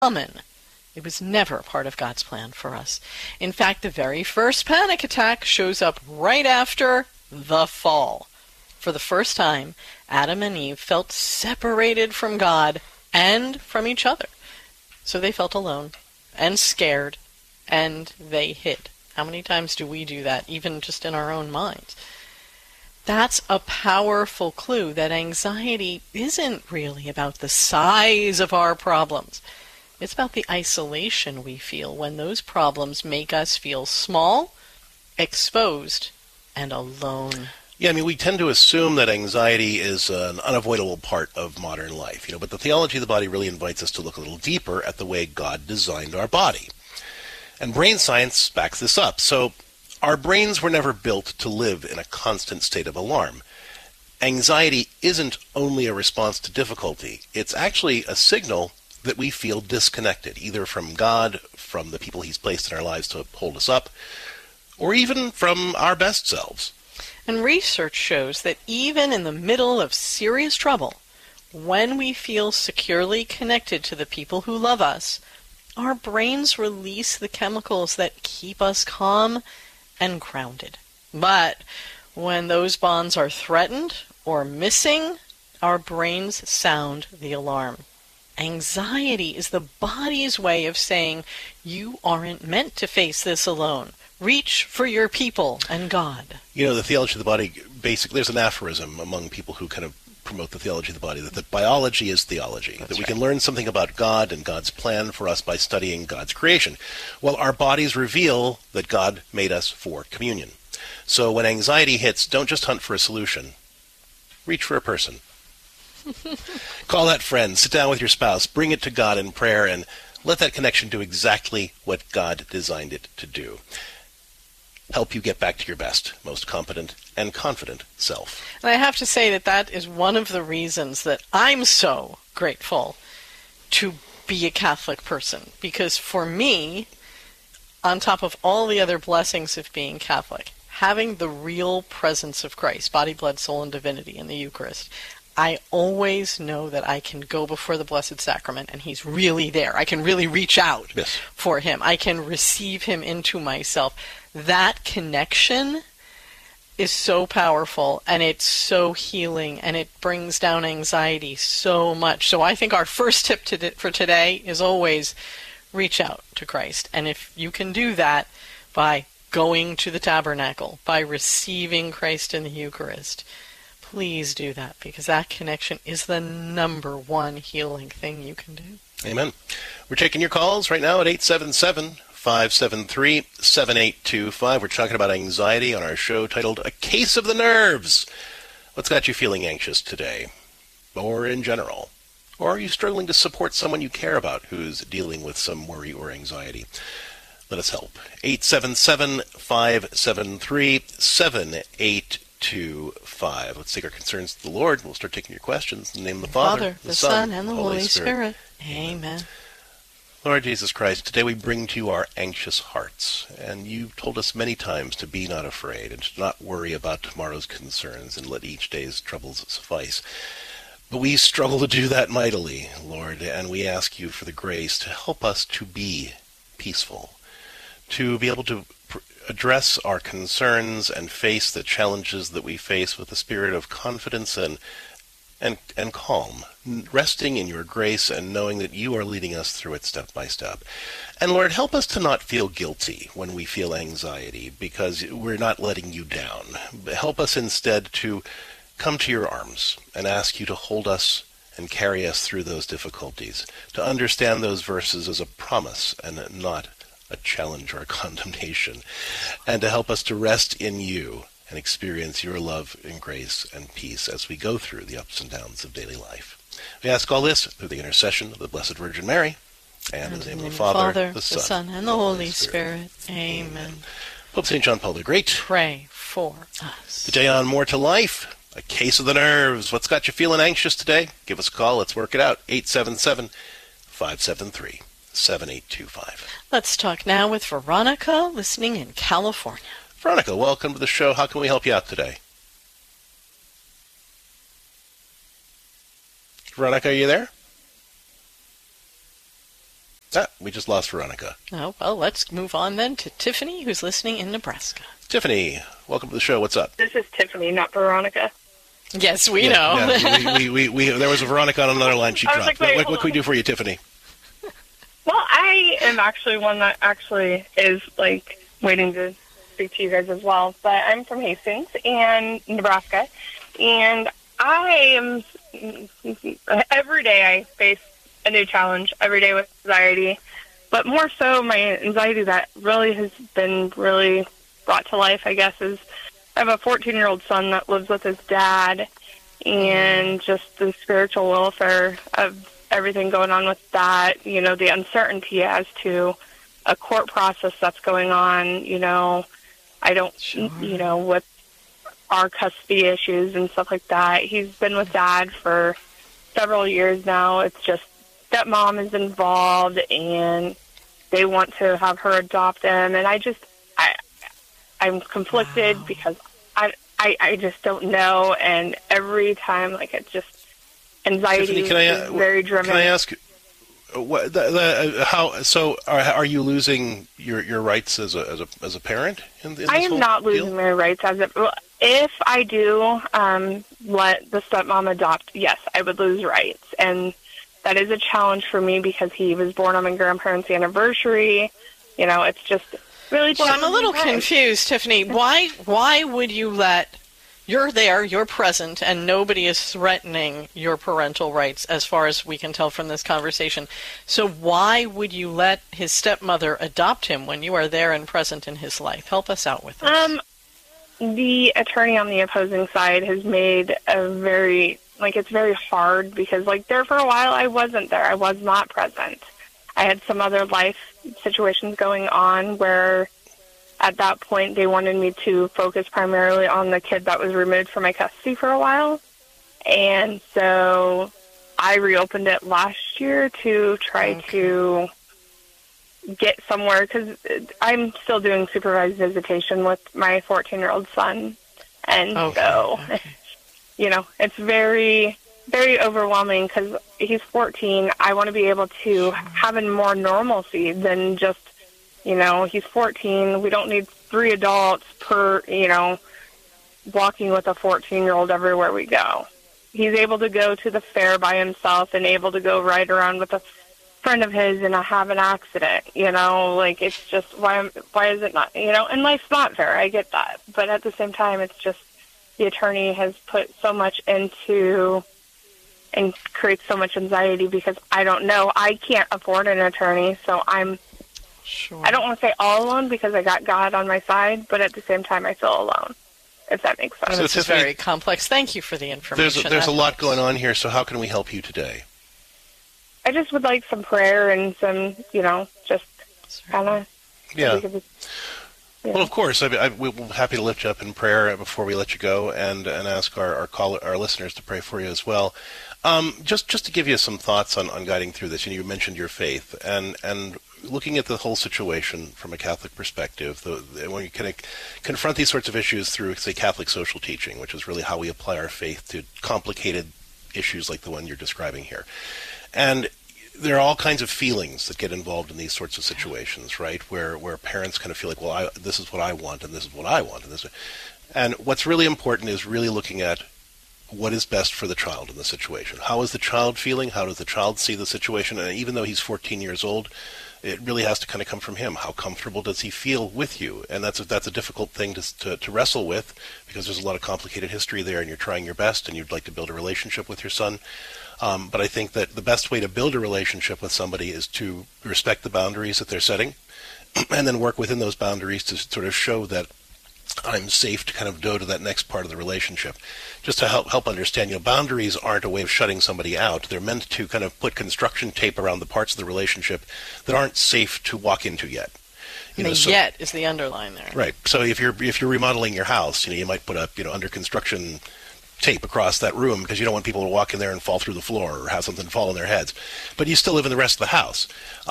common. It was never a part of God's plan for us. In fact, the very first panic attack shows up right after the fall. For the first time, Adam and Eve felt separated from God and from each other. So they felt alone and scared, and they hid. How many times do we do that, even just in our own minds? That's a powerful clue that anxiety isn't really about the size of our problems. It's about the isolation we feel when those problems make us feel small, exposed, and alone. Yeah, we tend to assume that anxiety is an unavoidable part of modern life, but the theology of the body really invites us to look a little deeper at the way God designed our body. And brain science backs this up. So our brains were never built to live in a constant state of alarm. Anxiety isn't only a response to difficulty. It's actually a signal that we feel disconnected, either from God, from the people He's placed in our lives to hold us up, or even from our best selves. And research shows that even in the middle of serious trouble, when we feel securely connected to the people who love us, our brains release the chemicals that keep us calm and grounded. But when those bonds are threatened or missing, our brains sound the alarm. Anxiety is the body's way of saying, you aren't meant to face this alone. Reach for your people and God. The theology of the body, basically, there's an aphorism among people who kind of promote the theology of the body, that biology is theology. That's that we right. can learn something about God and God's plan for us by studying God's creation. Well, our bodies reveal that God made us for communion. So when anxiety hits, don't just hunt for a solution. Reach for a person. Call that friend, sit down with your spouse, bring it to God in prayer, and let that connection do exactly what God designed it to do. Help you get back to your best, most competent and confident self. And I have to say that is one of the reasons that I'm so grateful to be a Catholic person. Because for me, on top of all the other blessings of being Catholic, having the real presence of Christ, body, blood, soul, and divinity in the Eucharist, I always know that I can go before the Blessed Sacrament and He's really there. I can really reach out for Him. I can receive Him into myself. That connection is so powerful, and it's so healing, and it brings down anxiety so much. So I think our first tip for today is always reach out to Christ. And if you can do that by going to the tabernacle, by receiving Christ in the Eucharist, please do that, because that connection is the number one healing thing you can do. Amen. We're taking your calls right now at 877-573-7825. We're talking about anxiety on our show titled A Case of the Nerves. What's got you feeling anxious today? Or in general? Or are you struggling to support someone you care about who's dealing with some worry or anxiety? Let us help. 877-573-7825. Let's take our concerns to the Lord. We'll start taking your questions. In the name of the Father, the Son, and the Holy Spirit. Amen. Lord Jesus Christ, today we bring to you our anxious hearts. And you've told us many times to be not afraid and to not worry about tomorrow's concerns and let each day's troubles suffice. But we struggle to do that mightily, Lord, and we ask you for the grace to help us to be peaceful, to be able to address our concerns and face the challenges that we face with a spirit of confidence and calm, resting in your grace and knowing that you are leading us through it step by step. And Lord, help us to not feel guilty when we feel anxiety, because we're not letting you down. Help us instead to come to your arms and ask you to hold us and carry us through those difficulties, to understand those verses as a promise and not a challenge or a condemnation, and to help us to rest in you and experience your love and grace and peace as we go through the ups and downs of daily life. We ask all this through the intercession of the Blessed Virgin Mary, and in the name of the Father, the Son, and the Holy Spirit. Amen. Pope St. John Paul the Great, pray for us. Today on More to Life, a case of the nerves. What's got you feeling anxious today? Give us a call. Let's work it out. 877-573-7825. Let's talk now with Veronica, listening in California. Veronica, welcome to the show. How can we help you out today? Veronica, are you there? We just lost Veronica. Oh, well, let's move on then to Tiffany, who's listening in Nebraska. Tiffany, welcome to the show. What's up? This is Tiffany, not Veronica. Yes, we know. Yeah, we there was a Veronica on another line. She dropped. Like, wait, what can we do for you, Tiffany? Well, I am actually one that actually is, like, waiting to speak to you guys as well. But I'm from Hastings, and Nebraska, and I am, every day I face a new challenge, every day with anxiety. But more so, my anxiety that really has been really brought to life, I guess, is I have a 14-year-old son that lives with his dad, and just the spiritual welfare of everything going on with that, you know, the uncertainty as to a court process that's going on, you know, I don't, you know, with our custody issues and stuff like that. He's been with Dad for several years now. It's just stepmom is involved, and they want to have her adopt him, and I'm conflicted because I just don't know, and every time, like, it's just anxiety is very driven. Can I ask, how? So, are you losing your rights as a parent? In this I am not losing my rights if I do let the stepmom adopt. Yes, I would lose rights, and that is a challenge for me because he was born on my grandparents' anniversary. You know, it's just really. Well, I'm a little confused, Tiffany. Why would you let? You're there, you're present, and nobody is threatening your parental rights as far as we can tell from this conversation. So why would you let his stepmother adopt him when you are there and present in his life? Help us out with this. The attorney on the opposing side has made it's very hard because, like, there for a while I wasn't there. I was not present. I had some other life situations going on where at that point, they wanted me to focus primarily on the kid that was removed from my custody for a while. And so I reopened it last year to try to get somewhere because I'm still doing supervised visitation with my 14-year-old son. And you know, it's very, very overwhelming because he's 14. I want to be able to have a more normalcy than just, you know, he's 14. We don't need 3 adults per, you know, walking with a 14-year-old everywhere we go. He's able to go to the fair by himself and able to go ride around with a friend of his and have an accident, you know, like, it's just, why is it not, you know, and life's not fair, I get that, but at the same time, it's just, the attorney has put so much into, and creates so much anxiety because I don't know, I can't afford an attorney, so I don't want to say all alone because I got God on my side, but at the same time, I feel alone, if that makes sense. So this is very complex. Thank you for the information. There's a lot going on here, so how can we help you today? I just would like some prayer and some, you know, just kind of... Yeah. Well, of course. We're happy to lift you up in prayer before we let you go and ask our listeners to pray for you as well. Just to give you some thoughts on guiding through this, you mentioned your faith, and looking at the whole situation from a Catholic perspective, when you kind of confront these sorts of issues through, say, Catholic social teaching, which is really how we apply our faith to complicated issues like the one you're describing here. And there are all kinds of feelings that get involved in these sorts of situations, right? Where parents kind of feel like, well, this is what I want, and this is what I want, and what's really important is really looking at what is best for the child in the situation. How is the child feeling? How does the child see the situation? And even though he's 14 years old, it really has to kind of come from him. How comfortable does he feel with you? And that's a difficult thing to wrestle with because there's a lot of complicated history there, and you're trying your best, and you'd like to build a relationship with your son. But I think that the best way to build a relationship with somebody is to respect the boundaries that they're setting and then work within those boundaries to sort of show that I'm safe to kind of go to that next part of the relationship. Just to help understand, boundaries aren't a way of shutting somebody out. They're meant to kind of put construction tape around the parts of the relationship that aren't safe to walk into yet. Yet is the underline there. Right. So if you're remodeling your house, you might put up, under construction tape across that room because you don't want people to walk in there and fall through the floor or have something fall on their heads. But you still live in the rest of the house.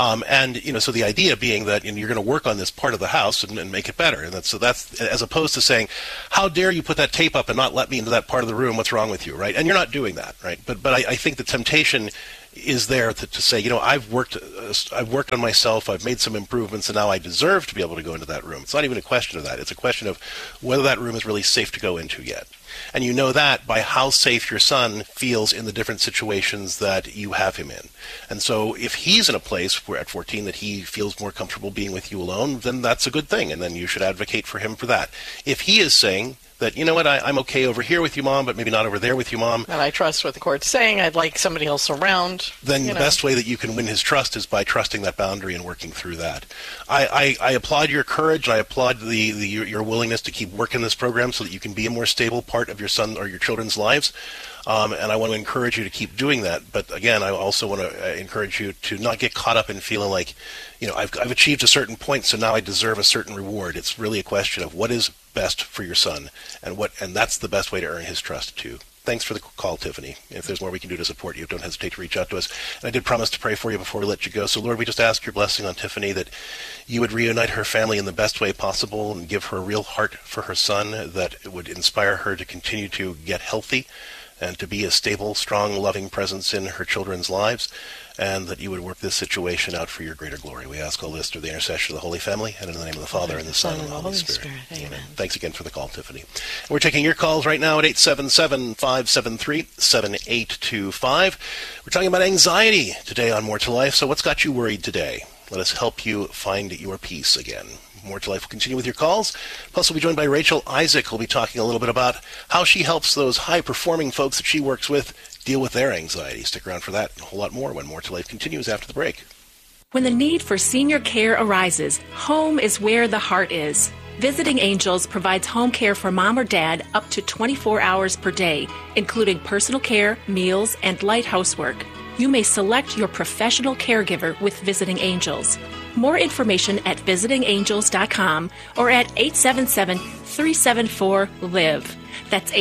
So the idea being that you're going to work on this part of the house and make it better. And that's as opposed to saying, how dare you put that tape up and not let me into that part of the room? What's wrong with you, right? And you're not doing that, right? But I think the temptation is there to say, I've worked on myself, I've made some improvements, and now I deserve to be able to go into that room. It's not even a question of that. It's a question of whether that room is really safe to go into yet. And you know that by how safe your son feels in the different situations that you have him in. And so if he's in a place where at 14 that he feels more comfortable being with you alone, then that's a good thing, and then you should advocate for him for that. If he is saying that, you know what, I'm okay over here with you, Mom, but maybe not over there with you, Mom. And I trust what the court's saying. I'd like somebody else around. Then the best way that you can win his trust is by trusting that boundary and working through that. I applaud your courage. I applaud your willingness to keep working this program so that you can be a more stable part of your son or your children's lives. And I want to encourage you to keep doing that. But again, I also want to encourage you to not get caught up in feeling like, I've achieved a certain point, so now I deserve a certain reward. It's really a question of what is best for your son, and that's the best way to earn his trust too. Thanks for the call, Tiffany. If there's more we can do to support you, don't hesitate to reach out to us. And I did promise to pray for you before we let you go. So Lord, we just ask your blessing on Tiffany, that you would reunite her family in the best way possible and give her a real heart for her son, that it would inspire her to continue to get healthy and to be a stable, strong, loving presence in her children's lives, and that you would work this situation out for your greater glory. We ask all this through the intercession of the Holy Family, and in the name of the Father, and the Son, and the Holy Spirit. Amen. Thanks again for the call, Tiffany. We're taking your calls right now at 877-573-7825. We're talking about anxiety today on More to Life. So what's got you worried today? Let us help you find your peace again. More to Life will continue with your calls. Plus, we'll be joined by Rachel Isaac, who'll be talking a little bit about how she helps those high-performing folks that she works with deal with their anxiety. Stick around for that and a whole lot more when More to Life continues after the break. When the need for senior care arises, home is where the heart is. Visiting Angels provides home care for mom or dad up to 24 hours per day, including personal care, meals, and light housework. You may select your professional caregiver with Visiting Angels. More information at visitingangels.com or at 877-374-LIVE. That's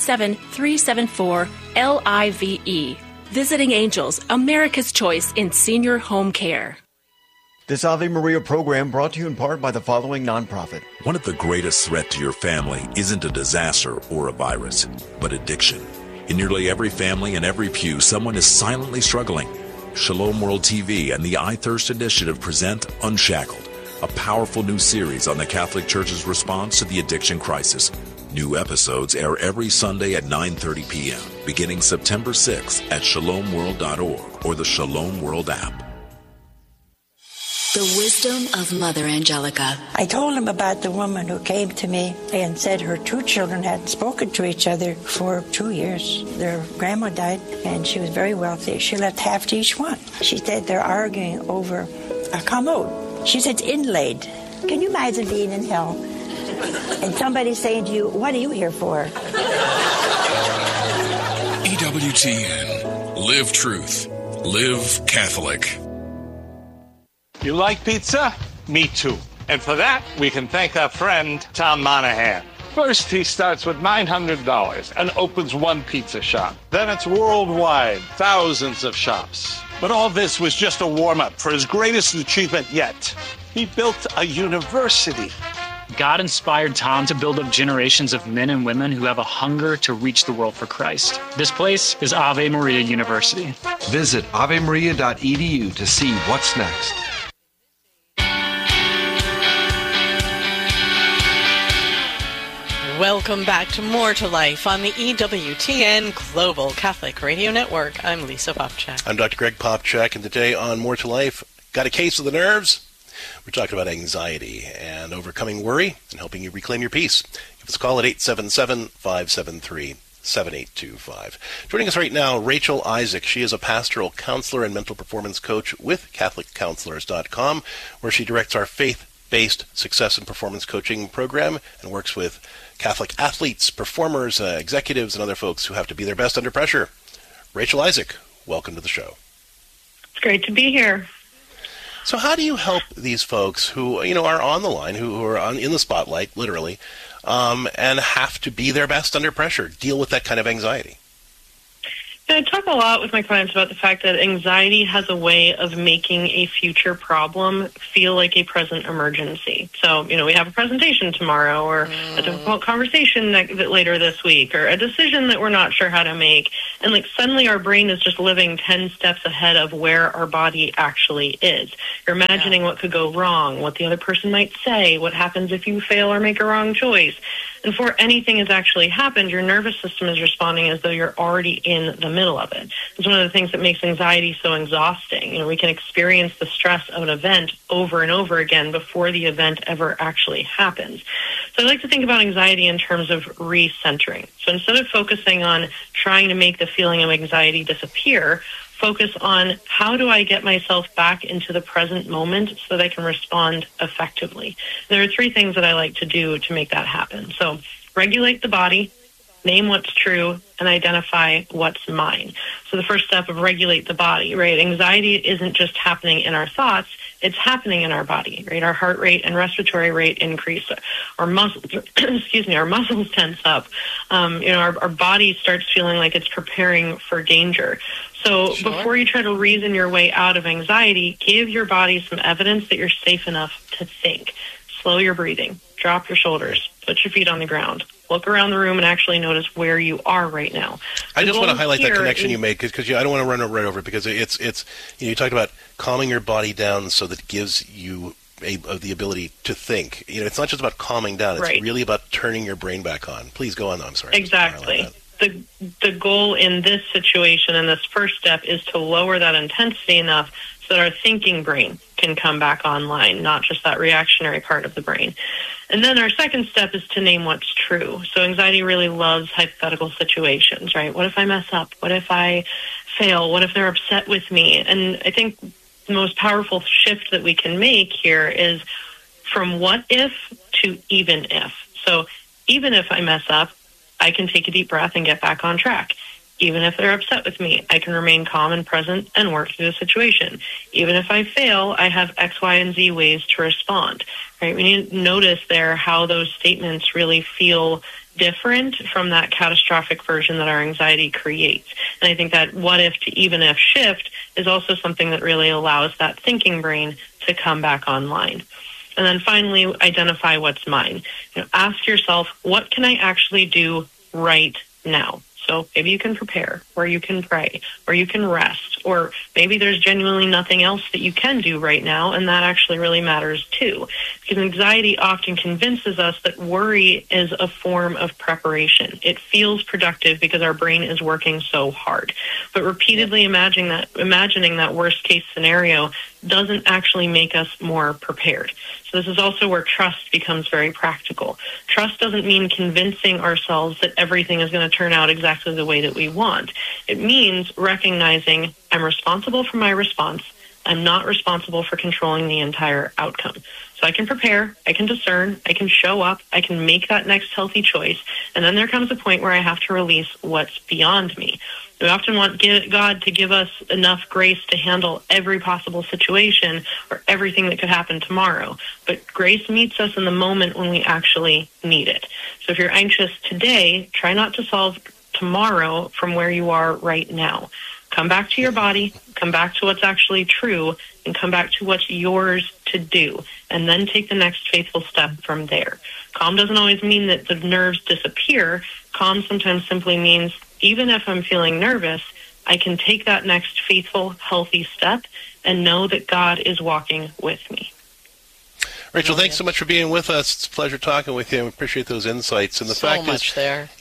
877-374-LIVE. Visiting Angels, America's choice in senior home care. This Ave Maria program brought to you in part by the following nonprofit. One of the greatest threats to your family isn't a disaster or a virus, but addiction. In nearly every family and every pew, someone is silently struggling. Shalom World TV and the iThirst Initiative present Unshackled, a powerful new series on the Catholic Church's response to the addiction crisis. New episodes air every Sunday at 9:30 p.m., beginning September 6th at shalomworld.org or the Shalom World app. The wisdom of Mother Angelica. I told him about the woman who came to me and said her two children hadn't spoken to each other for 2 years. Their grandma died, and she was very wealthy. She left half to each one. She said they're arguing over a commode. She said it's inlaid. Can you imagine being in hell and somebody saying to you, "What are you here for?" EWTN. Live truth. Live Catholic. You like pizza? Me too. And for that, we can thank our friend, Tom Monahan. First, he starts with $900 and opens one pizza shop. Then it's worldwide, thousands of shops. But all this was just a warm-up for his greatest achievement yet. He built a university. God inspired Tom to build up generations of men and women who have a hunger to reach the world for Christ. This place is Ave Maria University. Visit avemaria.edu to see what's next. Welcome back to More to Life on the EWTN Global Catholic Radio Network. I'm Lisa Popchak. I'm Dr. Greg Popchak, and today on More to Life, got a case of the nerves? We're talking about anxiety and overcoming worry and helping you reclaim your peace. Give us a call at 877-573-7825. Joining us right now, Rachel Isaac. She is a pastoral counselor and mental performance coach with CatholicCounselors.com, where she directs our faith-based success and performance coaching program and works with Catholic athletes, performers, executives, and other folks who have to be their best under pressure. Rachel Isaac, welcome to the show. It's great to be here. So how do you help these folks who, are on the line, who are in the spotlight, literally, and have to be their best under pressure, deal with that kind of anxiety? I talk a lot with my clients about the fact that anxiety has a way of making a future problem feel like a present emergency. So, we have a presentation tomorrow, or a difficult conversation later this week, or a decision that we're not sure how to make. And suddenly our brain is just living 10 steps ahead of where our body actually is. You're imagining what could go wrong, what the other person might say, what happens if you fail or make a wrong choice. And before anything has actually happened, your nervous system is responding as though you're already in the middle of it. It's one of the things that makes anxiety so exhausting. We can experience the stress of an event over and over again before the event ever actually happens. So I like to think about anxiety in terms of recentering. So instead of focusing on trying to make the feeling of anxiety disappear, focus on how do I get myself back into the present moment so that I can respond effectively. There are 3 things that I like to do to make that happen. So regulate the body, name what's true, and identify what's mine. So the first step of regulate the body, right? Anxiety isn't just happening in our thoughts, it's happening in our body, right? Our heart rate and respiratory rate increase. Our muscles, our muscles tense up. Our body starts feeling like it's preparing for danger. So before you try to reason your way out of anxiety, give your body some evidence that you're safe enough to think. Slow your breathing, drop your shoulders, put your feet on the ground, look around the room and actually notice where you are right now. I just want to highlight that connection you made because I don't want to run right over it because it's you talked about calming your body down so that it gives you the ability to think. It's not just about calming down. It's really about turning your brain back on. Please go on. I'm sorry. Exactly. The goal in this situation, in this first step, is to lower that intensity enough so that our thinking brain can come back online, not just that reactionary part of the brain. And then our second step is to name what's true. So anxiety really loves hypothetical situations, right? What if I mess up? What if I fail? What if they're upset with me? And I think the most powerful shift that we can make here is from what if to even if. So even if I mess up, I can take a deep breath and get back on track. Even if they're upset with me, I can remain calm and present and work through the situation. Even if I fail, I have X, Y, and Z ways to respond. Right? We need to notice there how those statements really feel different from that catastrophic version that our anxiety creates. And I think that what if to even if shift is also something that really allows that thinking brain to come back online. And then finally, identify what's mine. Ask yourself, what can I actually do right now? So maybe you can prepare, or you can pray, or you can rest, or maybe there's genuinely nothing else that you can do right now, and that actually really matters too. Because anxiety often convinces us that worry is a form of preparation. It feels productive because our brain is working so hard. But repeatedly imagining that worst case scenario doesn't actually make us more prepared. So this is also where trust becomes very practical. Trust doesn't mean convincing ourselves that everything is going to turn out exactly the way that we want. It means recognizing I'm responsible for my response. I'm not responsible for controlling the entire outcome. So I can prepare, I can discern, I can show up, I can make that next healthy choice, and then there comes a point where I have to release what's beyond me. We often want God to give us enough grace to handle every possible situation or everything that could happen tomorrow. But grace meets us in the moment when we actually need it. So if you're anxious today, try not to solve tomorrow from where you are right now. Come back to your body, come back to what's actually true, and come back to what's yours to do, and then take the next faithful step from there. Calm doesn't always mean that the nerves disappear. Calm sometimes simply means even if I'm feeling nervous, I can take that next faithful, healthy step and know that God is walking with me. Rachel, thanks so much for being with us. It's a pleasure talking with you. I appreciate those insights. And the fact is,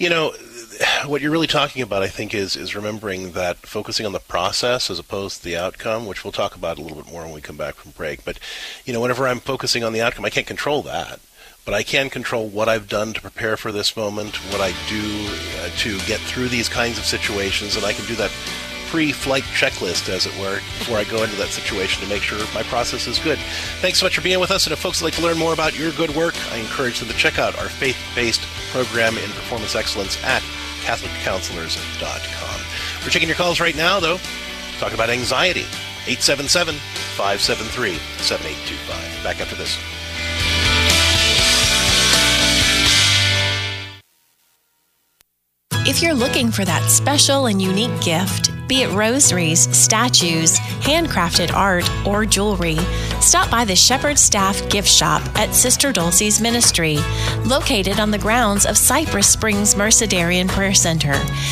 what you're really talking about, I think, is remembering that focusing on the process as opposed to the outcome, which we'll talk about a little bit more when we come back from break. But, whenever I'm focusing on the outcome, I can't control that. But I can control what I've done to prepare for this moment, what I do to get through these kinds of situations, and I can do that pre-flight checklist, as it were, before I go into that situation to make sure my process is good. Thanks so much for being with us, and if folks would like to learn more about your good work, I encourage them to check out our faith-based program in performance excellence at CatholicCounselors.com. We're taking your calls right now, though. Talk about anxiety. 877-573-7825. Back after this. If you're looking for that special and unique gift, be it rosaries, statues, handcrafted art, or jewelry, stop by the Shepherd Staff Gift Shop at Sister Dulcie's Ministry, located on the grounds of Cypress Springs Mercedarian Prayer Center,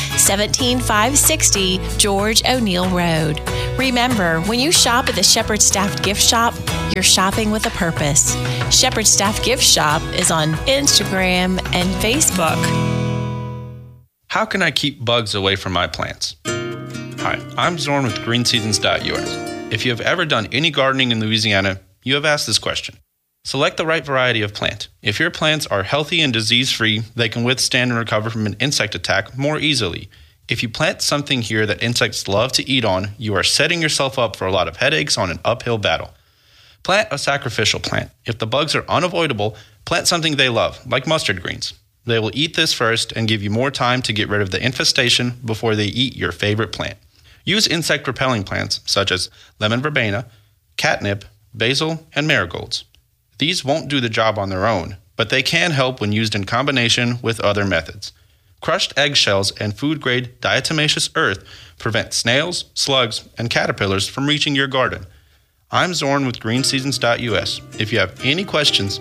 17560 George O'Neill Road. Remember, when you shop at the Shepherd Staff Gift Shop, you're shopping with a purpose. Shepherd Staff Gift Shop is on Instagram and Facebook. How can I keep bugs away from my plants? Hi, I'm Zorn with GreenSeasons.us. If you have ever done any gardening in Louisiana, you have asked this question. Select the right variety of plant. If your plants are healthy and disease-free, they can withstand and recover from an insect attack more easily. If you plant something here that insects love to eat on, you are setting yourself up for a lot of headaches on an uphill battle. Plant a sacrificial plant. If the bugs are unavoidable, plant something they love, like mustard greens. They will eat this first and give you more time to get rid of the infestation before they eat your favorite plant. Use insect-repelling plants such as lemon verbena, catnip, basil, and marigolds. These won't do the job on their own, but they can help when used in combination with other methods. Crushed eggshells and food-grade diatomaceous earth prevent snails, slugs, and caterpillars from reaching your garden. I'm Zorn with GreenSeasons.us. If you have any questions,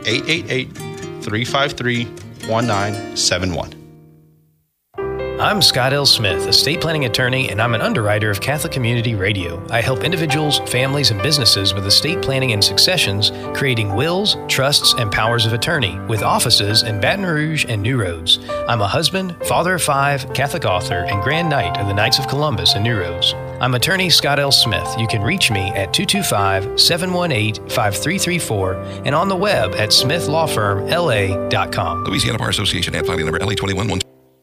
888-353-1971. I'm Scott L. Smith, estate planning attorney, and I'm an underwriter of Catholic Community Radio. I help individuals, families, and businesses with estate planning and successions, creating wills, trusts, and powers of attorney, with offices in Baton Rouge and New Roads. I'm a husband, father of 5, Catholic author, and Grand Knight of the Knights of Columbus in New Roads. I'm attorney Scott L. Smith. You can reach me at 225-718-5334 and on the web at SmithLawFirmLA.com. Louisiana Bar Association ad filing number LA21.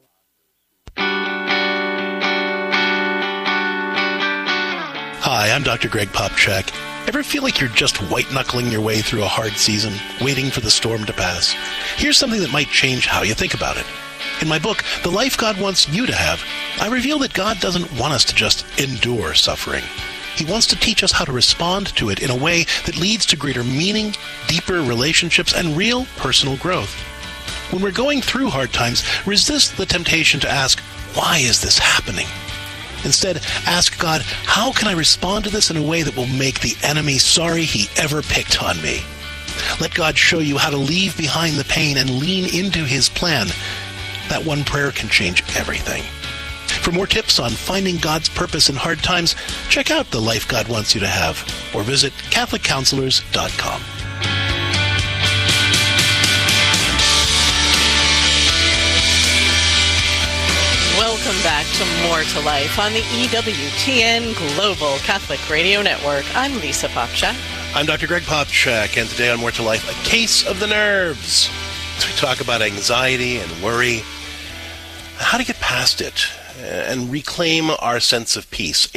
Hi, I'm Dr. Greg Popchak. Ever feel like you're just white-knuckling your way through a hard season, waiting for the storm to pass? Here's something that might change how you think about it. In my book, The Life God Wants You to Have, I reveal that God doesn't want us to just endure suffering. He wants to teach us how to respond to it in a way that leads to greater meaning, deeper relationships, and real personal growth. When we're going through hard times, resist the temptation to ask, why is this happening? Instead, ask God, how can I respond to this in a way that will make the enemy sorry he ever picked on me? Let God show you how to leave behind the pain and lean into his plan. That one prayer can change everything. For more tips on finding God's purpose in hard times, check out The Life God Wants You to Have or visit CatholicCounselors.com. Welcome back to More to Life on the EWTN Global Catholic Radio Network. I'm Lisa Popchak. I'm Dr. Greg Popchak, and today on More to Life, a case of the nerves. As we talk about anxiety and worry, how to get past it and reclaim our sense of peace.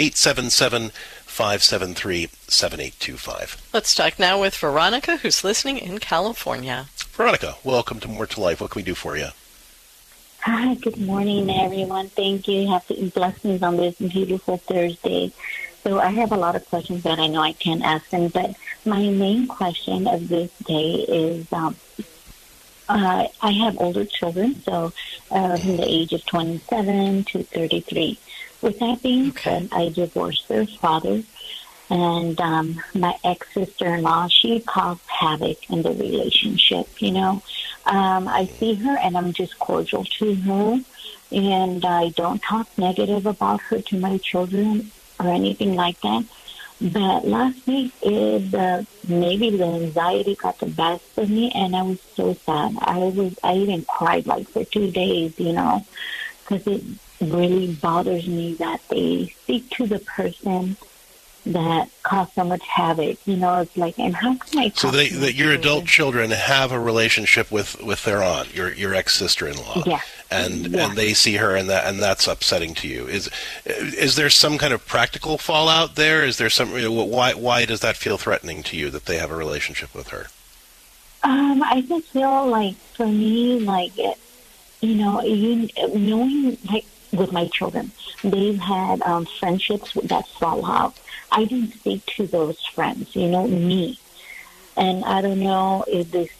877-573-7825. Let's talk now with Veronica, who's listening in California. Veronica, welcome to More to Life. What can we do for you? Hi, good morning, everyone. Thank you. Happy blessings on this beautiful Thursday. So I have a lot of questions that I know I can't ask them, but my main question of this day is I have older children, so from the age of 27 to 33. With that being said, I divorced their father, and my ex-sister-in-law, she caused havoc in the relationship, you know. I see her, and I'm just cordial to her, and I don't talk negative about her to my children or anything like that. But last week, maybe the anxiety got the best of me, and I was so sad. I even cried like for 2 days, you know, because it really bothers me that they speak to the person that caused so much havoc. You know, it's like, and how can I? So that your adult children have a relationship with their aunt, your ex-sister-in-law, yeah, and they see her, and that's upsetting to you. Is there some kind of practical fallout there? Is there some? Why does that feel threatening to you that they have a relationship with her? I just feel like, for me, like, you know, knowing, like, with my children, they've had friendships that fall out. I didn't speak to those friends, you know, me. And I don't know if this is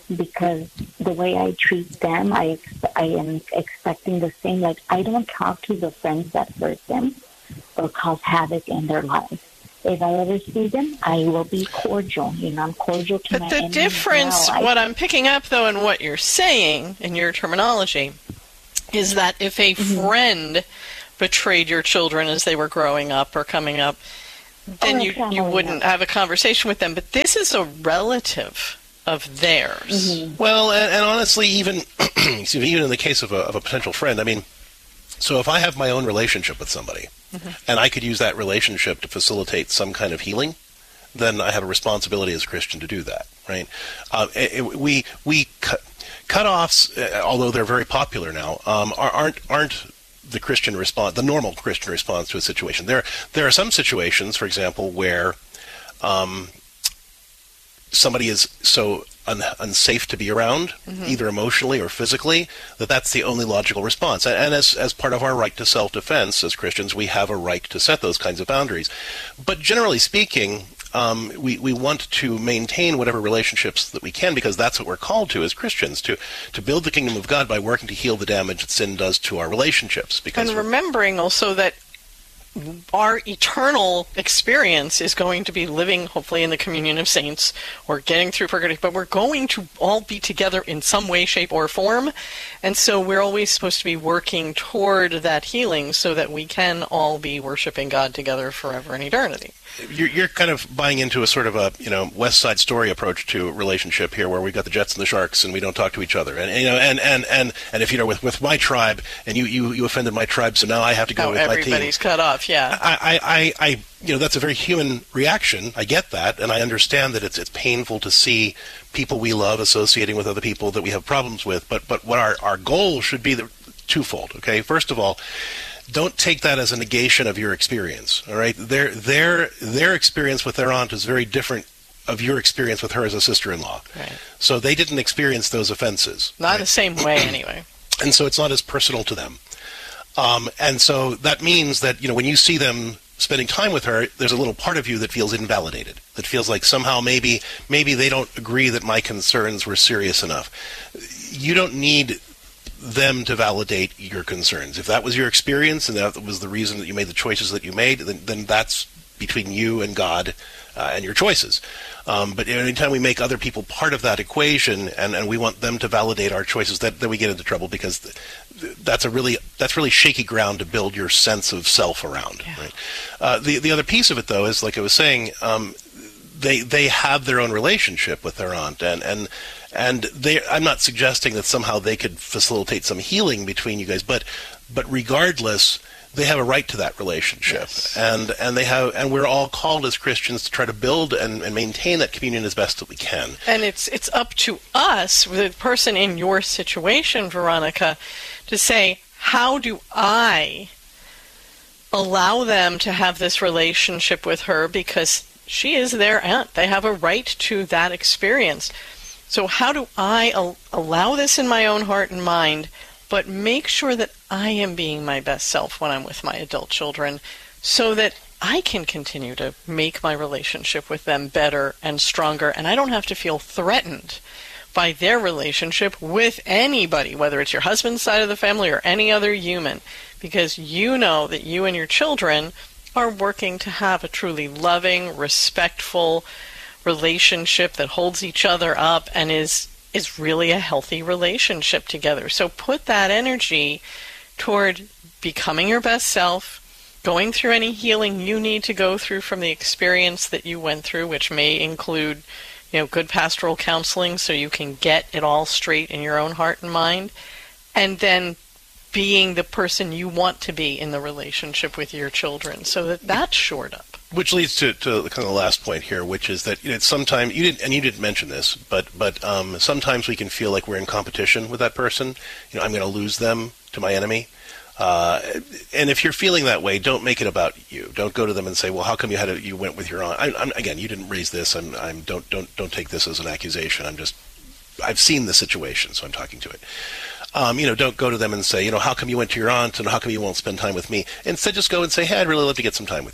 because the way I treat them, I am expecting the same. Like, I don't talk to the friends that hurt them or cause havoc in their lives. If I ever see them, I will be cordial. I'm cordial to my enemies. But the difference, what I'm picking up, though, in what you're saying, in your terminology, is that if a friend betrayed your children as they were growing up or coming up, then you wouldn't have a conversation with them. But this is a relative of theirs. Well, and honestly, even even in the case of a potential friend, I mean, so if I have my own relationship with somebody, and I could use that relationship to facilitate some kind of healing, then I have a responsibility as a Christian to do that, right? Cut-offs, although they're very popular now, aren't the Christian response, the normal Christian response to a situation. There are some situations, for example, where somebody is so unsafe to be around, either emotionally or physically, that's the only logical response. And as part of our right to self-defense as Christians, we have a right to set those kinds of boundaries. But generally speaking, we want to maintain whatever relationships that we can, because that's what we're called to as Christians, to build the kingdom of God by working to heal the damage that sin does to our relationships. And remembering also that our eternal experience is going to be living, hopefully, in the communion of saints or getting through purgatory, but we're going to all be together in some way, shape, or form. And so we're always supposed to be working toward that healing so that we can all be worshiping God together forever and eternity. You're kind of buying into a sort of a West Side Story approach to relationship here, where we've got the Jets and the Sharks, and we don't talk to each other. And if with my tribe, and you offended my tribe, so now I have to go with my team. Everybody's cut off. Yeah. I that's a very human reaction. I get that, and I understand that it's painful to see people we love associating with other people that we have problems with. But what our goal should be twofold. Okay, first of all, don't take that as a negation of your experience. All right, their experience with their aunt is very different of your experience with her as a sister-in-law. Right. So they didn't experience those offenses. Not the same way, anyway. And so it's not as personal to them. And so that means that when you see them spending time with her, there's a little part of you that feels invalidated, that feels like somehow maybe they don't agree that my concerns were serious enough. You don't need them to validate your concerns. If that was your experience and that was the reason that you made the choices that you made, then that's between you and God and your choices. But anytime we make other people part of that equation and we want them to validate our choices, then we get into trouble, because that's really shaky ground to build your sense of self around. Yeah. Right? The other piece of it, though, is, like I was saying, they have their own relationship with their aunt, and I'm not suggesting that somehow they could facilitate some healing between you guys, but regardless, they have a right to that relationship. Yes. And we're all called as Christians to try to build and maintain that communion as best that we can. And it's up to us, the person in your situation, Veronica, to say, how do I allow them to have this relationship with her, because she is their aunt. They have a right to that experience. So how do I allow this in my own heart and mind, but make sure that I am being my best self when I'm with my adult children, so that I can continue to make my relationship with them better and stronger, and I don't have to feel threatened by their relationship with anybody, whether it's your husband's side of the family or any other human, because you know that you and your children are working to have a truly loving, respectful relationship that holds each other up and is really a healthy relationship together. So put that energy toward becoming your best self, going through any healing you need to go through from the experience that you went through, which may include, good pastoral counseling so you can get it all straight in your own heart and mind, and then being the person you want to be in the relationship with your children, so that's shored up. Which leads to kind of the last point here, which is that sometimes you didn't mention this, but sometimes we can feel like we're in competition with that person. I'm going to lose them to my enemy. And if you're feeling that way, don't make it about you. Don't go to them and say, "Well, how come you went with your aunt?" Again, you didn't raise this. Don't take this as an accusation. I've seen the situation, so I'm talking to it. Don't go to them and say, how come you went to your aunt and how come you won't spend time with me? Instead, just go and say, "Hey, I'd really love to get some time with you."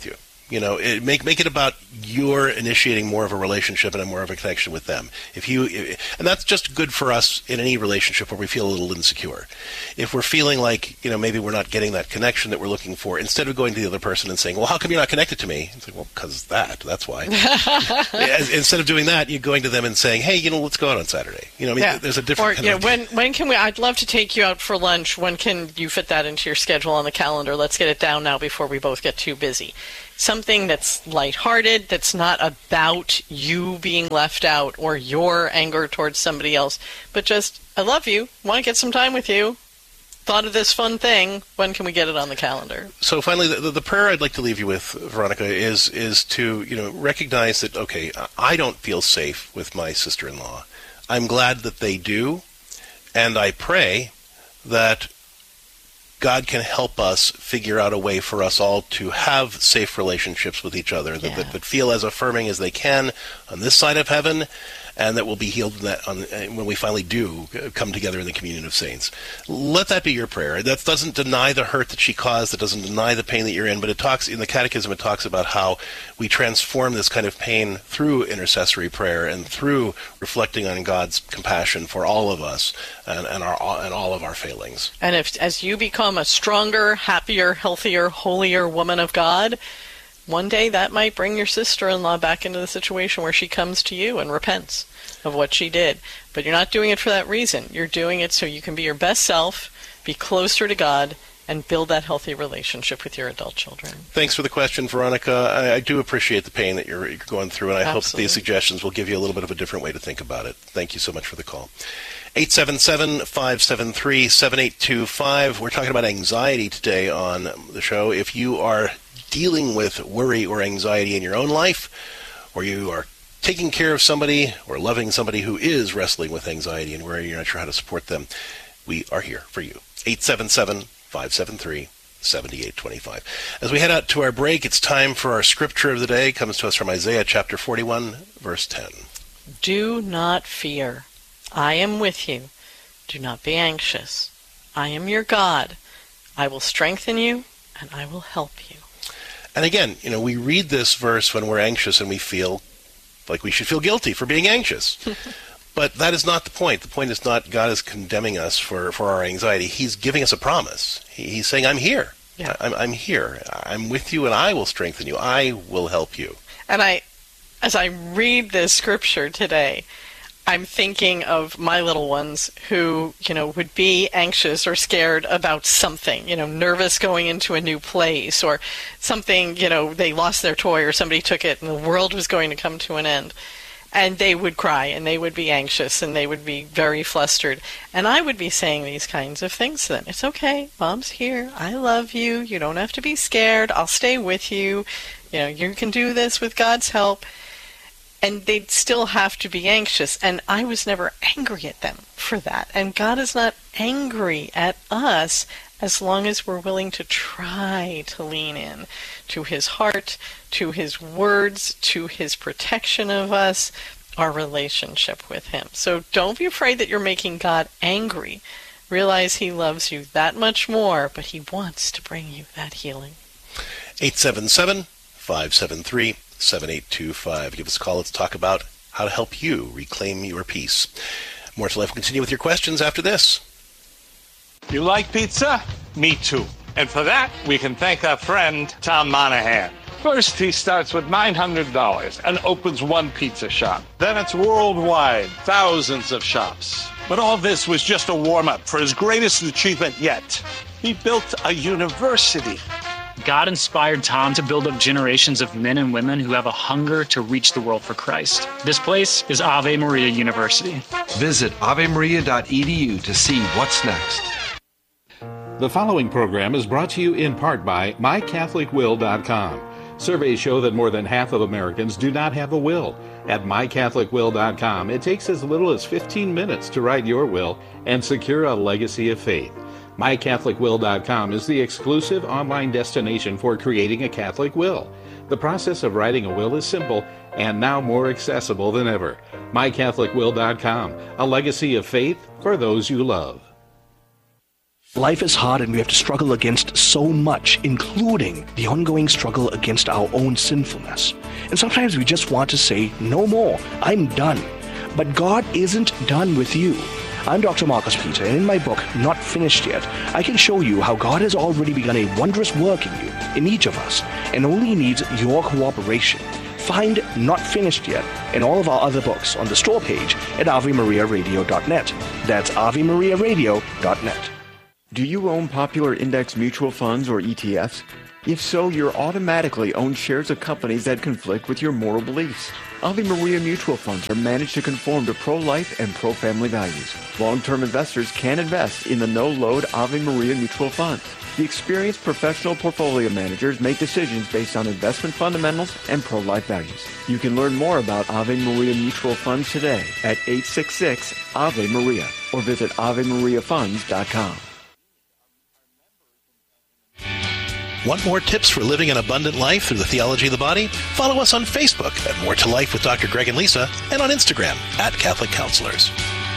Make it about your initiating more of a relationship and more of a connection with them. And that's just good for us in any relationship where we feel a little insecure. If we're feeling like, maybe we're not getting that connection that we're looking for, instead of going to the other person and saying, well, how come you're not connected to me? It's like, well, because that's why. Instead of doing that, you're going to them and saying, hey, let's go out on Saturday. There's a different kind of... when can we, I'd love to take you out for lunch. When can you fit that into your schedule on the calendar? Let's get it down now before we both get too busy. Something that's lighthearted, that's not about you being left out or your anger towards somebody else, but just, I love you, want to get some time with you, thought of this fun thing, when can we get it on the calendar? So finally, the prayer I'd like to leave you with, Veronica, is to recognize that, okay, I don't feel safe with my sister-in-law. I'm glad that they do, and I pray that God can help us figure out a way for us all to have safe relationships with each other that feel as affirming as they can on this side of heaven, and that will be healed when we finally do come together in the communion of saints. Let that be your prayer. That doesn't deny the hurt that she caused. That doesn't deny the pain that you're in. But it talks in the Catechism. It talks about how we transform this kind of pain through intercessory prayer and through reflecting on God's compassion for all of us and all of our failings. And as you become a stronger, happier, healthier, holier woman of God, one day that might bring your sister-in-law back into the situation where she comes to you and repents of what she did. But you're not doing it for that reason. You're doing it so you can be your best self, be closer to God, and build that healthy relationship with your adult children. Thanks for the question, Veronica. I do appreciate the pain that you're going through, and I hope that these suggestions will give you a little bit of a different way to think about it. Thank you so much for the call. 877-573-7825. We're talking about anxiety today on the show. If you are dealing with worry or anxiety in your own life, or you are taking care of somebody or loving somebody who is wrestling with anxiety and worry, you're not sure how to support them, we are here for you. 877-573-7825. As we head out to our break, it's time for our scripture of the day. It comes to us from Isaiah chapter 41, verse 10. Do not fear. I am with you. Do not be anxious. I am your God. I will strengthen you and I will help you. And again, we read this verse when we're anxious and we feel like we should feel guilty for being anxious. But that is not the point. The point is not God is condemning us for our anxiety. He's giving us a promise. He's saying, I'm here. Yeah. I'm here. I'm with you and I will strengthen you. I will help you. And as I read this scripture today, I'm thinking of my little ones who, would be anxious or scared about something, nervous going into a new place or something, they lost their toy or somebody took it and the world was going to come to an end. And they would cry and they would be anxious and they would be very flustered. And I would be saying these kinds of things to them. It's okay. Mom's here. I love you. You don't have to be scared. I'll stay with you. You can do this with God's help. And they'd still have to be anxious. And I was never angry at them for that. And God is not angry at us as long as we're willing to try to lean in to his heart, to his words, to his protection of us, our relationship with him. So don't be afraid that you're making God angry. Realize he loves you that much more, but he wants to bring you that healing. 877-573-7825. Give us a call. Let's talk about how to help you reclaim your peace. More to Life will continue with your questions after this. You like pizza? Me too. And for that, we can thank our friend Tom Monahan. First, he starts with $900 and opens one pizza shop. Then it's worldwide, thousands of shops. But all this was just a warm-up for his greatest achievement yet. He built a university. God inspired Tom to build up generations of men and women who have a hunger to reach the world for Christ. This place is Ave Maria University. Visit avemaria.edu to see what's next. The following program is brought to you in part by MyCatholicWill.com. Surveys show that more than half of Americans do not have a will. At MyCatholicWill.com, it takes as little as 15 minutes to write your will and secure a legacy of faith. MyCatholicWill.com is the exclusive online destination for creating a Catholic will. The process of writing a will is simple and now more accessible than ever. MyCatholicWill.com, a legacy of faith for those you love. Life is hard and we have to struggle against so much, including the ongoing struggle against our own sinfulness. And sometimes we just want to say, no more, I'm done. But God isn't done with you. I'm Dr. Marcus Peter, and in my book, Not Finished Yet, I can show you how God has already begun a wondrous work in you, in each of us, and only needs your cooperation. Find Not Finished Yet and all of our other books on the store page at AveMariaRadio.net. That's AveMariaRadio.net. Do you own popular index mutual funds or ETFs? If so, you're automatically own shares of companies that conflict with your moral beliefs. Ave Maria mutual funds are managed to conform to pro-life and pro-family values. Long-term investors can invest in the no-load Ave Maria mutual funds. The experienced professional portfolio managers make decisions based on investment fundamentals and pro-life values. You can learn more about Ave Maria mutual funds today at 866-AVE-MARIA or visit AveMariaFunds.com. Want more tips for living an abundant life through the theology of the body? Follow us on Facebook at More to Life with Dr. Greg and Lisa, and on Instagram at Catholic Counselors.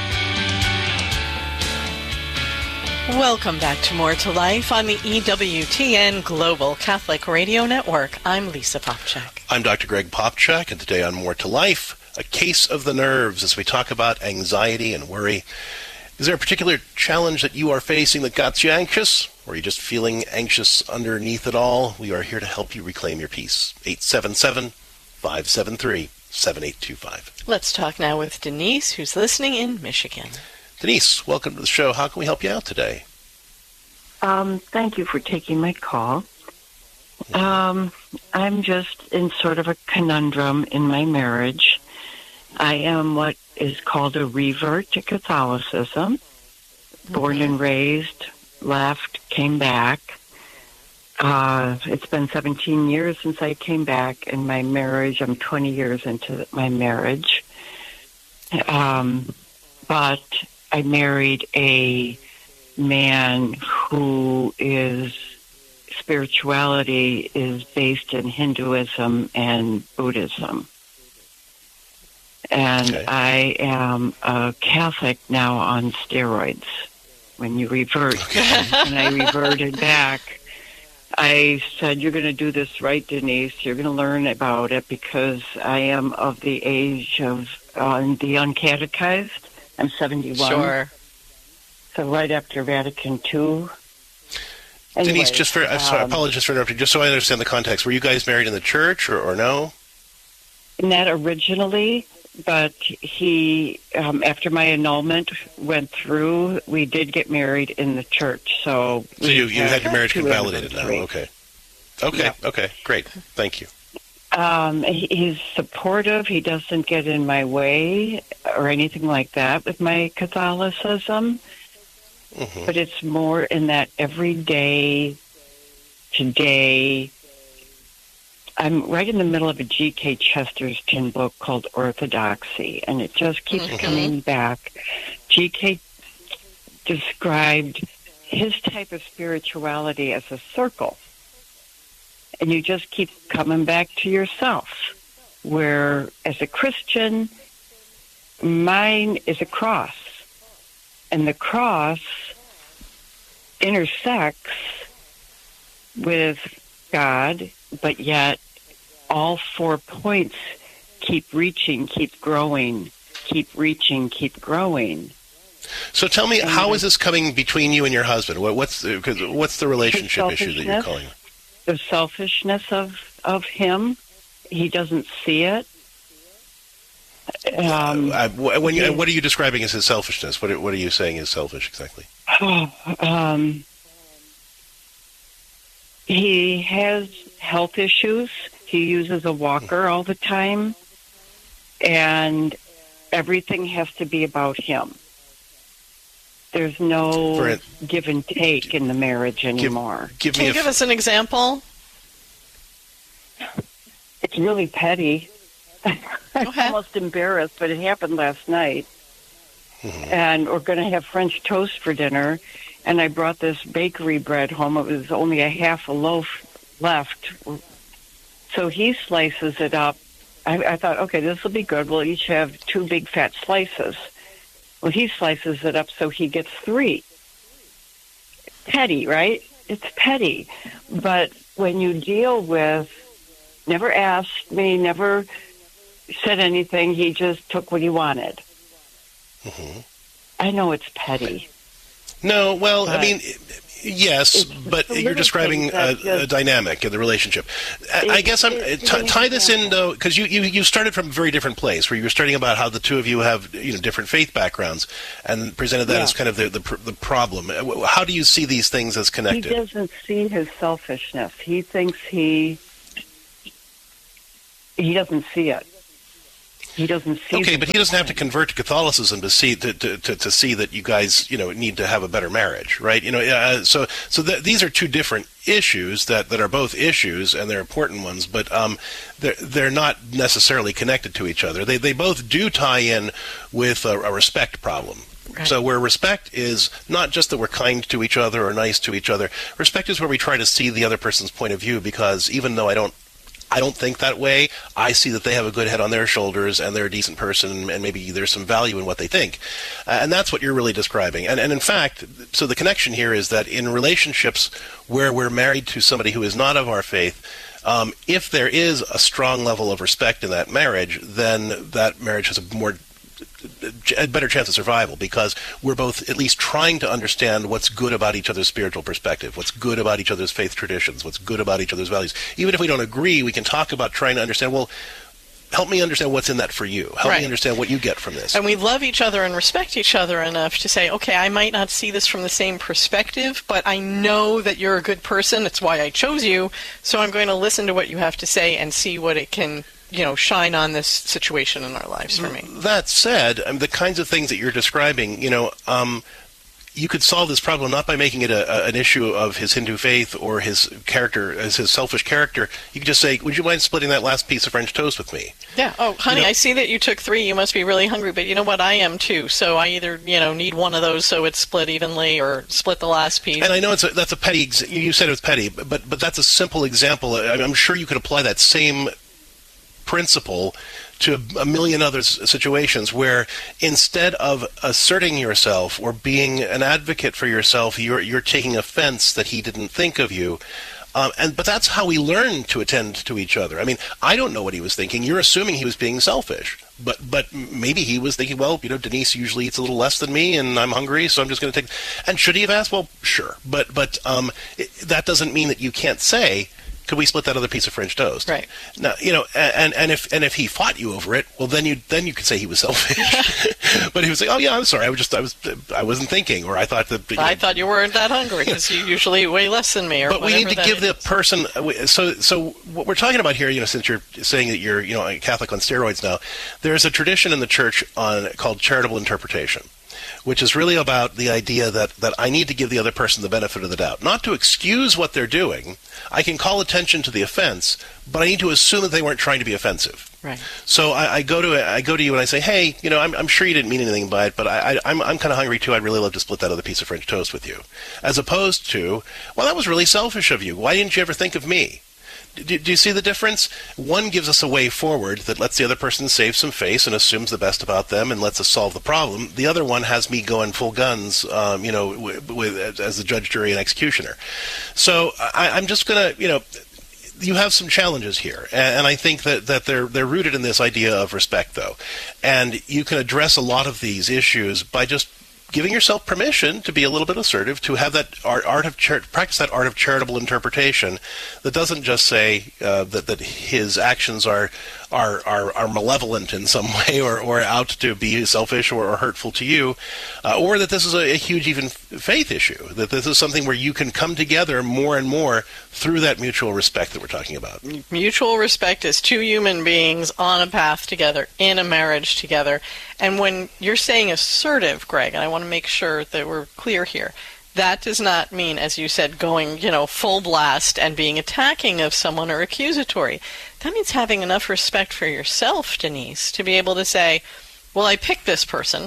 Welcome back to More to Life on the EWTN Global Catholic Radio Network. I'm Lisa Popchak. I'm Dr. Greg Popchak, and today on More to Life, a case of the nerves as we talk about anxiety and worry. Is there a particular challenge that you are facing that got you anxious? Or are you just feeling anxious underneath it all? We are here to help you reclaim your peace. 877-573-7825. Let's talk now with Denise, who's listening in Michigan. Denise, welcome to the show. How can we help you out today? Thank you for taking my call. I'm just in sort of a conundrum in my marriage. I am what is called a revert to Catholicism. Born and raised, left, came back. It's been 17 years since I came back in my marriage. I'm 20 years into my marriage. But I married a man who is spirituality is based in Hinduism and Buddhism. And okay. I am a Catholic now on steroids. When you revert, and I reverted back, I said, you're going to do this right, Denise. You're going to learn about it because I am of the age of the uncatechized. I'm 71. Sure. So right after Vatican II. Anyway, Denise, I apologize for interrupting. Just so I understand the context, were you guys married in the church or no? Not originally. But he, after my annulment went through, we did get married in the church. So you had your marriage convalidated now. Okay. Yeah. Okay. Great. Thank you. He's supportive. He doesn't get in my way or anything like that with my Catholicism. Mm-hmm. But it's more in that everyday, today. I'm right in the middle of a G.K. Chesterton book called Orthodoxy, and it just keeps coming back. G.K. described his type of spirituality as a circle, and you just keep coming back to yourself, where as a Christian, mine is a cross, and the cross intersects with God, but yet all 4 points keep reaching, keep growing, keep reaching, keep growing. So tell me, how is this coming between you and your husband? What's the relationship issue that you're calling? The selfishness of him. He doesn't see it. What are you describing as his selfishness? What are you saying is selfish exactly? He has health issues. He uses a walker all the time, and everything has to be about him. There's no give and take in the marriage anymore. Can you give us an example? It's really petty. I'm almost embarrassed, but it happened last night. Mm-hmm. And we're going to have French toast for dinner, and I brought this bakery bread home. It was only a half a loaf left. So he slices it up. I thought, okay, this will be good. We'll each have 2 big fat slices. Well, he slices it up so he gets 3. petty, right? It's petty. But when you deal with, never asked me, never said anything, he just took what he wanted. Mm-hmm. I know it's petty. No, well, I mean, yes, but you're describing a dynamic in the relationship. I guess I'm tie this in though, because you started from a very different place, where you were starting about how the two of you have different faith backgrounds, and presented that as kind of the problem. How do you see these things as connected? He doesn't see his selfishness. He thinks he doesn't see it. He doesn't see. Okay, but he doesn't have to convert to Catholicism to see that you guys need to have a better marriage, right? So these are two different issues that are both issues, and they're important ones, but they're not necessarily connected to each other. They both do tie in with a respect problem. Right. So where respect is not just that we're kind to each other or nice to each other, respect is where we try to see the other person's point of view, because even though I don't think that way, I see that they have a good head on their shoulders and they're a decent person, and maybe there's some value in what they think. And that's what you're really describing. And in fact, so the connection here is that in relationships where we're married to somebody who is not of our faith, if there is a strong level of respect in that marriage, then that marriage has a better chance of survival, because we're both at least trying to understand what's good about each other's spiritual perspective, what's good about each other's faith traditions, what's good about each other's values. Even if we don't agree, we can talk about trying to understand, well, help me understand what's in that for you. Help me understand what you get from this. And we love each other and respect each other enough to say, okay, I might not see this from the same perspective, but I know that you're a good person. It's why I chose you. So I'm going to listen to what you have to say and see what it can shine on this situation in our lives for me. That said, the kinds of things that you're describing, you could solve this problem not by making it an issue of his Hindu faith or his character, as his selfish character. You could just say, would you mind splitting that last piece of French toast with me? Yeah. Oh, honey, I see that you took 3. You must be really hungry, but you know what? I am too. So I either, need one of those so it's split evenly, or split the last piece. And I know that's a petty, you said it was petty, but that's a simple example. I'm sure you could apply that same principle to a million other situations where instead of asserting yourself or being an advocate for yourself, you're taking offense that he didn't think of you. But that's how we learn to attend to each other. I mean, I don't know what he was thinking. You're assuming he was being selfish. But maybe he was thinking, well, Denise usually eats a little less than me, and I'm hungry, so I'm just going to take... And should he have asked? Well, sure. But that doesn't mean that you can't say, could we split that other piece of French toast? Right. Now, and if he fought you over it, well, then you could say he was selfish. But he was like, oh yeah, I'm sorry, I wasn't thinking, or I thought that. I thought you weren't that hungry because you usually eat way less than me. Or but we need to give the person. So what we're talking about here, since you're saying that you're a Catholic on steroids now, there's a tradition in the church called charitable interpretation, which is really about the idea that I need to give the other person the benefit of the doubt. Not to excuse what they're doing. I can call attention to the offense, but I need to assume that they weren't trying to be offensive. Right. So I go to you and I say, hey, I'm sure you didn't mean anything by it, but I'm kind of hungry too. I'd really love to split that other piece of French toast with you. As opposed to, well, that was really selfish of you. Why didn't you ever think of me? Do you see the difference? One gives us a way forward that lets the other person save some face and assumes the best about them and lets us solve the problem. The other one has me going full guns, as the judge, jury, and executioner. So I'm just going to, you have some challenges here, and I think that they're rooted in this idea of respect, though. And you can address a lot of these issues by just giving yourself permission to be a little bit assertive, to have that practice that art of charitable interpretation that doesn't just say that his actions are malevolent in some way or out to be selfish or hurtful to you, or that this is a huge even faith issue, that this is something where you can come together more and more through that mutual respect that we're talking about. Mutual respect is two human beings on a path together, in a marriage together. And when you're saying assertive, Greg, and I want to make sure that we're clear here, that does not mean, as you said, going, full blast and being attacking of someone or accusatory. That means having enough respect for yourself, Denise, to be able to say, well, I picked this person,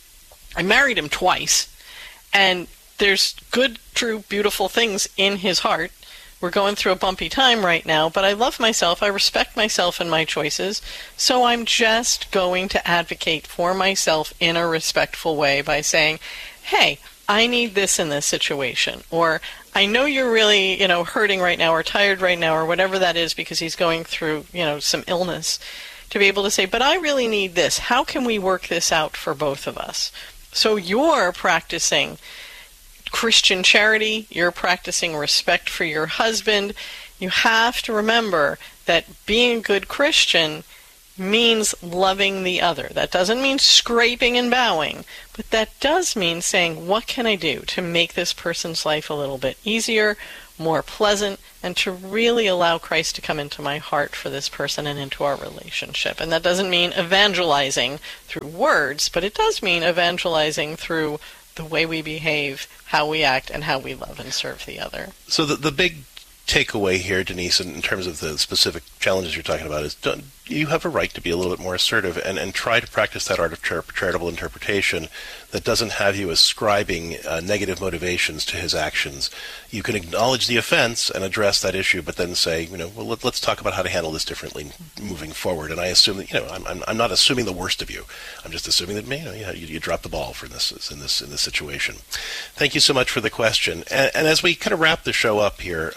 I married him twice, and there's good, true, beautiful things in his heart. We're going through a bumpy time right now, but I love myself, I respect myself and my choices, so I'm just going to advocate for myself in a respectful way by saying, hey, I need this in this situation, or I know you're really, hurting right now or tired right now or whatever that is because he's going through, some illness, to be able to say, but I really need this. How can we work this out for both of us? So you're practicing Christian charity, you're practicing respect for your husband. You have to remember that being a good Christian means loving the other. That doesn't mean scraping and bowing, but that does mean saying, what can I do to make this person's life a little bit easier, more pleasant, and to really allow Christ to come into my heart for this person and into our relationship. And that doesn't mean evangelizing through words, but it does mean evangelizing through the way we behave, how we act, and how we love and serve the other. So the big takeaway here, Denise, in terms of the specific challenges you're talking about, is you have a right to be a little bit more assertive and try to practice that art of charitable interpretation that doesn't have you ascribing negative motivations to his actions. You can acknowledge the offense and address that issue, but then say, well, let's talk about how to handle this differently moving forward. And I assume that, I'm not assuming the worst of you. I'm just assuming that you dropped the ball in this situation. Thank you so much for the question. And as we kind of wrap the show up here,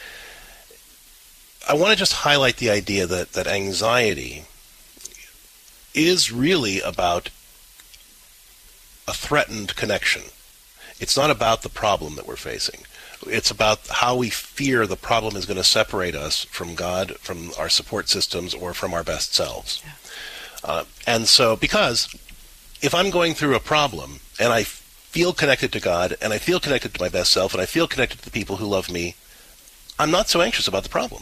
I want to just highlight the idea that anxiety is really about a threatened connection. It's not about the problem that we're facing. It's about how we fear the problem is going to separate us from God, from our support systems, or from our best selves. Yeah. And so, because if I'm going through a problem and I feel connected to God, and I feel connected to my best self, and I feel connected to the people who love me, I'm not so anxious about the problem.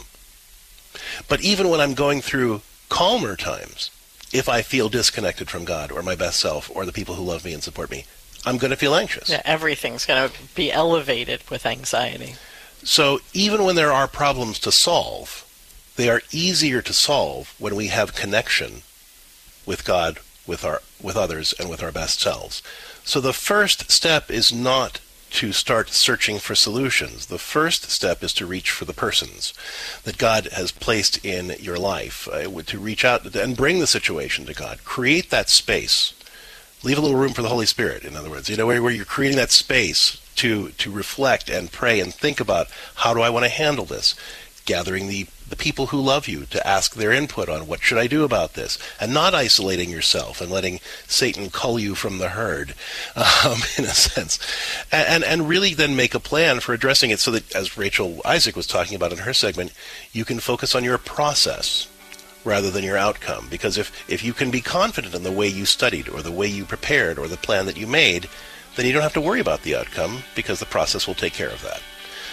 But even when I'm going through calmer times, if I feel disconnected from God or my best self or the people who love me and support me, I'm going to feel anxious. Yeah, everything's going to be elevated with anxiety. So even when there are problems to solve, they are easier to solve when we have connection with God, with others, and with our best selves. So the first step is not to start searching for solutions. The first step is to reach for the persons that God has placed in your life, to reach out and bring the situation to God. Create that space. Leave a little room for the Holy Spirit, in other words, where you're creating that space to reflect and pray and think about, how do I want to handle this? Gathering the people who love you to ask their input on what should I do about this, and not isolating yourself and letting Satan cull you from the herd, in a sense, and really then make a plan for addressing it so that, as Rachel Isaac was talking about in her segment, you can focus on your process rather than your outcome. Because if you can be confident in the way you studied or the way you prepared or the plan that you made, then you don't have to worry about the outcome, because the process will take care of that.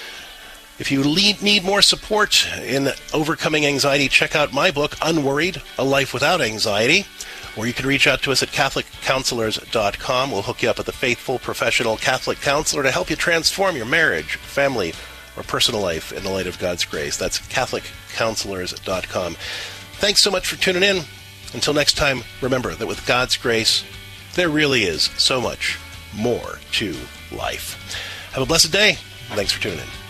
If you need more support in overcoming anxiety, check out my book, Unworried, A Life Without Anxiety, or you can reach out to us at CatholicCounselors.com. We'll hook you up with a faithful, professional Catholic counselor to help you transform your marriage, family, or personal life in the light of God's grace. That's CatholicCounselors.com. Thanks so much for tuning in. Until next time, remember that with God's grace, there really is so much more to life. Have a blessed day. Thanks for tuning in.